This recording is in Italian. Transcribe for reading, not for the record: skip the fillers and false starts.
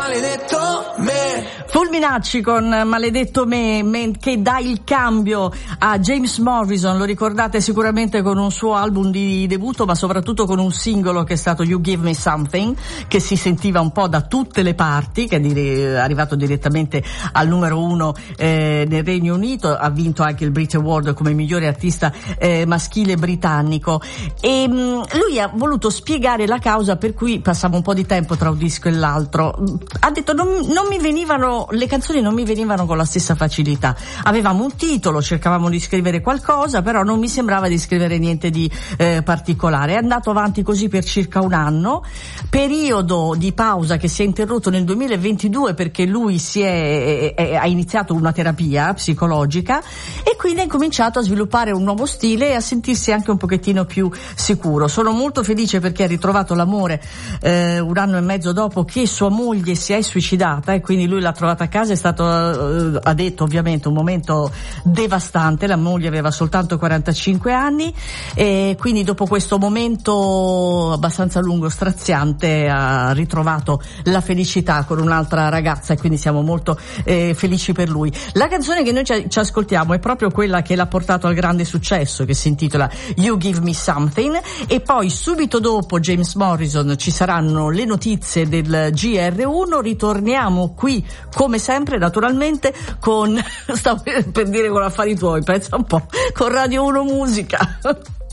Maledetto me. Fulminacci con Maledetto me, che dà il cambio a James Morrison, lo ricordate sicuramente con un suo album di debutto, ma soprattutto con un singolo che è stato You Give Me Something, che si sentiva un po' da tutte le parti, che è arrivato direttamente al numero 1 nel Regno Unito, ha vinto anche il Brit Award come migliore artista maschile britannico, e lui ha voluto spiegare la causa per cui passava un po' di tempo tra un disco e l'altro. Ha detto non mi venivano, le canzoni non mi venivano con la stessa facilità, avevamo un titolo, cercavamo di scrivere qualcosa, però non mi sembrava di scrivere niente di particolare. È andato avanti così per circa un anno, periodo di pausa che si è interrotto nel 2022 perché lui ha iniziato una terapia psicologica e quindi ha incominciato a sviluppare un nuovo stile e a sentirsi anche un pochettino più sicuro. Sono molto felice perché ha ritrovato l'amore un anno e mezzo dopo che sua moglie si è suicidata, e quindi lui l'ha trovata a casa. È stato, ha detto ovviamente, un momento devastante. La moglie aveva soltanto 45 anni e quindi dopo questo momento abbastanza lungo, straziante, ha ritrovato la felicità con un'altra ragazza, e quindi siamo molto felici per lui. La canzone che noi ci ascoltiamo è proprio quella che l'ha portato al grande successo, che si intitola You Give Me Something, e poi subito dopo James Morrison ci saranno le notizie del GR1. Ritorniamo qui come sempre, naturalmente, con stavo per dire con Affari Tuoi, pensa un po', con Radio 1 Musica.